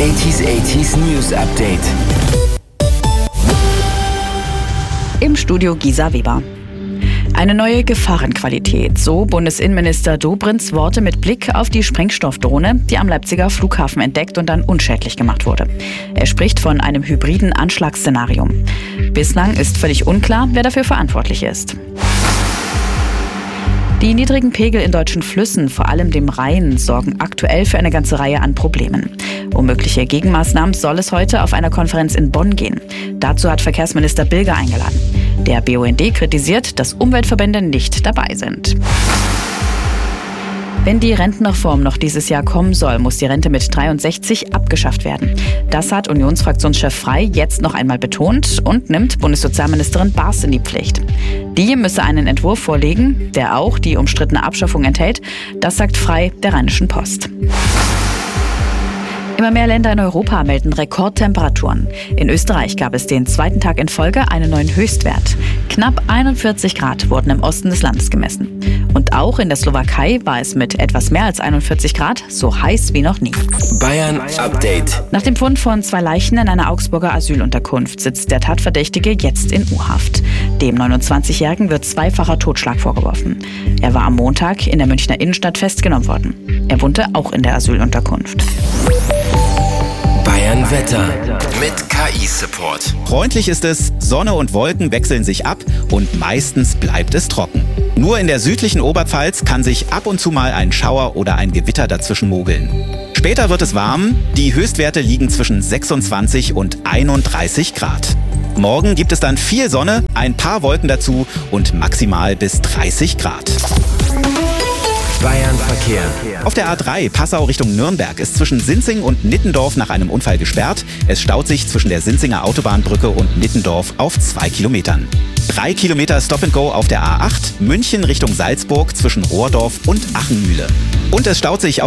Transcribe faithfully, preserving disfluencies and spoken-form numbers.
achtziger achtziger News Update. Im Studio Gisa Weber. Eine neue Gefahrenqualität, so Bundesinnenminister Dobrins Worte mit Blick auf die Sprengstoffdrohne, die am Leipziger Flughafen entdeckt und dann unschädlich gemacht wurde. Er spricht von einem hybriden Anschlagsszenario. Bislang ist völlig unklar, wer dafür verantwortlich ist. Die niedrigen Pegel in deutschen Flüssen, vor allem dem Rhein, sorgen aktuell für eine ganze Reihe an Problemen. Um mögliche Gegenmaßnahmen soll es heute auf einer Konferenz in Bonn gehen. Dazu hat Verkehrsminister Bilger eingeladen. Der B U N D kritisiert, dass Umweltverbände nicht dabei sind. Wenn die Rentenreform noch dieses Jahr kommen soll, muss die Rente mit dreiundsechzig abgeschafft werden. Das hat Unionsfraktionschef Frey jetzt noch einmal betont und nimmt Bundessozialministerin Baas in die Pflicht. Die müsse einen Entwurf vorlegen, der auch die umstrittene Abschaffung enthält. Das sagt Frey der Rheinischen Post. Immer mehr Länder in Europa melden Rekordtemperaturen. In Österreich gab es den zweiten Tag in Folge einen neuen Höchstwert. Knapp einundvierzig Grad wurden im Osten des Landes gemessen. Und auch in der Slowakei war es mit etwas mehr als einundvierzig Grad so heiß wie noch nie. Bayern Update. Nach dem Fund von zwei Leichen in einer Augsburger Asylunterkunft sitzt der Tatverdächtige jetzt in U-Haft. Dem neunundzwanzigjährigen wird zweifacher Totschlag vorgeworfen. Er war am Montag in der Münchner Innenstadt festgenommen worden. Er wohnte auch in der Asylunterkunft. Bayern Wetter mit K I-Support. Freundlich ist es, Sonne und Wolken wechseln sich ab und meistens bleibt es trocken. Nur in der südlichen Oberpfalz kann sich ab und zu mal ein Schauer oder ein Gewitter dazwischen mogeln. Später wird es warm, die Höchstwerte liegen zwischen sechsundzwanzig und einunddreißig Grad. Morgen gibt es dann viel Sonne, ein paar Wolken dazu und maximal bis dreißig Grad. Bayern Verkehr. Auf der A drei Passau Richtung Nürnberg ist zwischen Sinzing und Nittendorf nach einem Unfall gesperrt. Es staut sich zwischen der Sinzinger Autobahnbrücke und Nittendorf auf zwei Kilometern. Drei Kilometer Stop-and-Go auf der A acht, München Richtung Salzburg zwischen Rohrdorf und Achenmühle. Und es staut sich